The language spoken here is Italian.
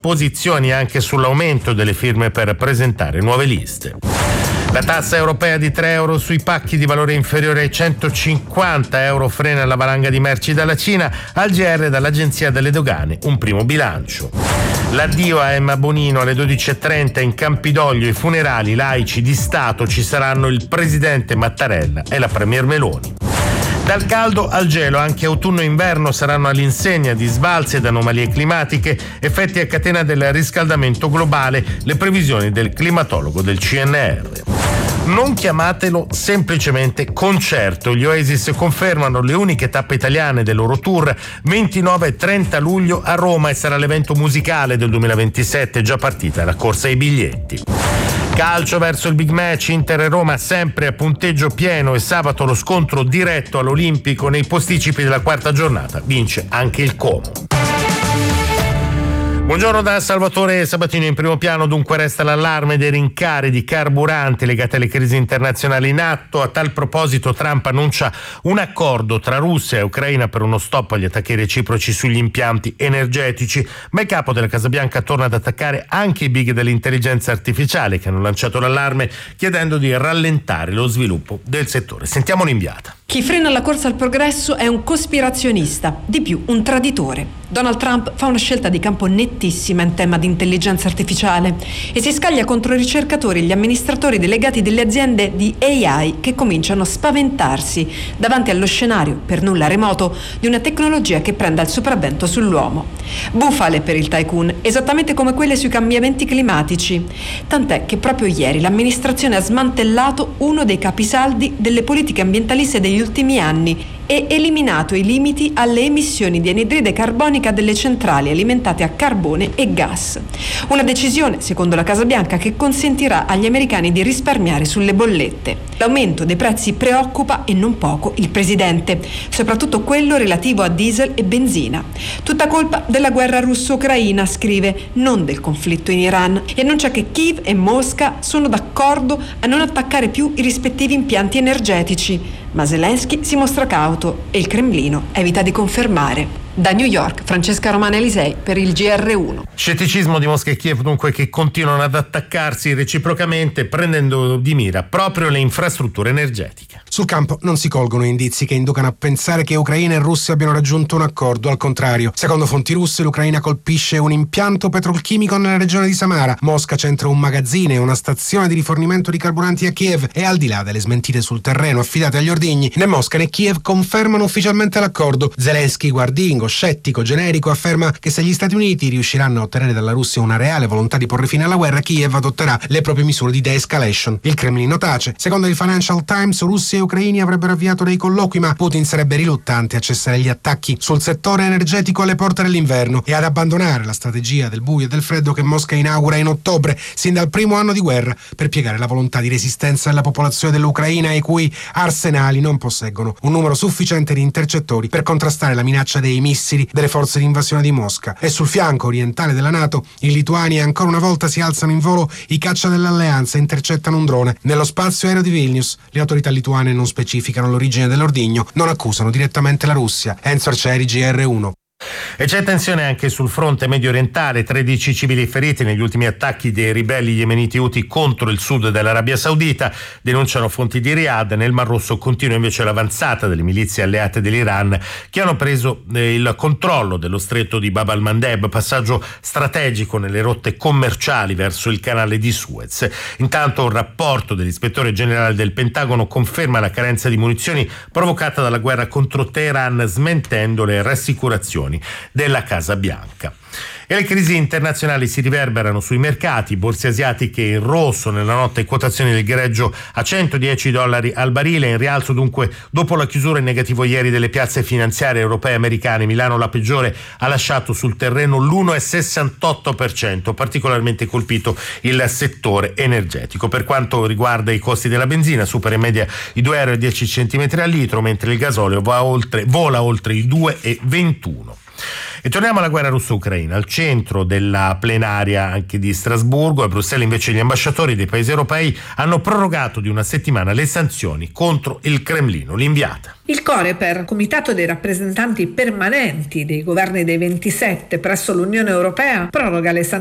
posizioni anche sull'aumento delle firme per presentare nuove liste. La tassa europea di 3 euro sui pacchi di valore inferiore ai 150 euro frena la valanga di merci dalla Cina. Al GR dall'Agenzia delle Dogane un primo bilancio. L'addio a Emma Bonino alle 12.30 in Campidoglio. I funerali laici di Stato. Ci saranno il presidente Mattarella e la premier Meloni. Dal caldo al gelo, anche autunno e inverno saranno all'insegna di sbalzi ed anomalie climatiche, effetti a catena del riscaldamento globale, le previsioni del climatologo del CNR. Non chiamatelo semplicemente concerto. Gli Oasis confermano le uniche tappe italiane del loro tour 29 e 30 luglio a Roma e sarà l'evento musicale del 2027, già partita la corsa ai biglietti. Calcio verso il big match, Inter e Roma sempre a punteggio pieno e sabato lo scontro diretto all'Olimpico nei posticipi della quarta giornata. Vince anche il Como. Buongiorno da Salvatore Sabatino. In primo piano dunque resta l'allarme dei rincari di carburanti legati alle crisi internazionali in atto. A tal proposito Trump annuncia un accordo tra Russia e Ucraina per uno stop agli attacchi reciproci sugli impianti energetici, ma il capo della Casa Bianca torna ad attaccare anche i big dell'intelligenza artificiale che hanno lanciato l'allarme chiedendo di rallentare lo sviluppo del settore. Sentiamo l'inviata. Chi frena la corsa al progresso è un cospirazionista, di più un traditore. Donald Trump fa una scelta di campo nettissima in tema di intelligenza artificiale e si scaglia contro i ricercatori e gli amministratori delegati delle aziende di AI che cominciano a spaventarsi davanti allo scenario, per nulla remoto, di una tecnologia che prenda il sopravvento sull'uomo. Bufale per il tycoon, esattamente come quelle sui cambiamenti climatici. Tant'è che proprio ieri l'amministrazione ha smantellato uno dei capisaldi delle politiche ambientaliste degli ultimi anni e eliminato i limiti alle emissioni di anidride carbonica delle centrali alimentate a carbone e gas. Una decisione, secondo la Casa Bianca, che consentirà agli americani di risparmiare sulle bollette. L'aumento dei prezzi preoccupa e non poco il presidente, soprattutto quello relativo a diesel e benzina. Tutta colpa della guerra russo-ucraina, scrive, non del conflitto in Iran, e annuncia che Kiev e Mosca sono d'accordo a non attaccare più i rispettivi impianti energetici. Ma Zelensky si mostra cauto e il Cremlino evita di confermare. Da New York, Francesca Romana Elisei per il GR1. Scetticismo di Mosca e Kiev dunque, che continuano ad attaccarsi reciprocamente, prendendo di mira proprio le infrastrutture energetiche. Sul campo non si colgono indizi che inducano a pensare che Ucraina e Russia abbiano raggiunto un accordo. Al contrario, secondo fonti russe, l'Ucraina colpisce un impianto petrolchimico nella regione di Samara. Mosca centra un magazzino e una stazione di rifornimento di carburanti a Kiev e, al di là delle smentite sul terreno affidate agli ordigni, né Mosca né Kiev confermano ufficialmente l'accordo. Zelensky, guardingo, scettico, generico, afferma che se gli Stati Uniti riusciranno a ottenere dalla Russia una reale volontà di porre fine alla guerra, Kiev adotterà le proprie misure di de-escalation. Il Cremlino tace. Secondo il Financial Times, Russia e ucraini avrebbero avviato dei colloqui, ma Putin sarebbe riluttante a cessare gli attacchi sul settore energetico alle porte dell'inverno e ad abbandonare la strategia del buio e del freddo che Mosca inaugura in ottobre, sin dal primo anno di guerra, per piegare la volontà di resistenza della popolazione dell'Ucraina, i cui arsenali non posseggono un numero sufficiente di intercettori per contrastare la minaccia dei missili delle forze di invasione di Mosca. E sul fianco orientale della NATO, in Lituania ancora una volta si alzano in volo i caccia dell'alleanza e intercettano un drone. Nello spazio aereo di Vilnius, le autorità lituane non specificano l'origine dell'ordigno, non accusano direttamente la Russia. Enzo Arcieri, GR1. E c'è tensione anche sul fronte medio orientale, 13 civili feriti negli ultimi attacchi dei ribelli yemeniti Houthi contro il sud dell'Arabia Saudita, denunciano fonti di Riyadh. Nel Mar Rosso continua invece l'avanzata delle milizie alleate dell'Iran che hanno preso il controllo dello stretto di Bab al-Mandeb, passaggio strategico nelle rotte commerciali verso il canale di Suez. Intanto un rapporto dell'ispettore generale del Pentagono conferma la carenza di munizioni provocata dalla guerra contro Teheran, smentendo le rassicurazioni della Casa Bianca. E le crisi internazionali si riverberano sui mercati. Borse asiatiche in rosso nella notte, quotazioni del greggio a $110 al barile, in rialzo dunque dopo la chiusura in negativo ieri delle piazze finanziarie europee e americane. Milano, la peggiore, ha lasciato sul terreno l'1,68%, particolarmente colpito il settore energetico. Per quanto riguarda i costi della benzina, supera in media i €2,10 al litro, mentre il gasolio vola oltre i 2,21. E torniamo alla guerra russo-ucraina. Al centro della plenaria anche di Strasburgo, a Bruxelles invece gli ambasciatori dei paesi europei hanno prorogato di una settimana le sanzioni contro il Cremlino. L'inviata. Il Coreper, comitato dei rappresentanti permanenti dei governi dei 27 presso l'Unione Europea, proroga le sanzioni